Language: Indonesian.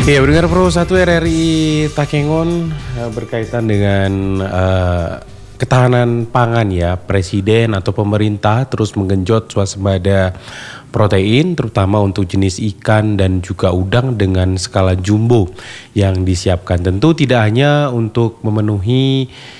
Iya, pendengar Pro 1 RRI Takengon berkaitan dengan ketahanan pangan ya. Presiden atau pemerintah terus menggenjot swasembada protein terutama untuk jenis ikan dan juga udang dengan skala jumbo yang disiapkan. Tentu tidak hanya untuk memenuhi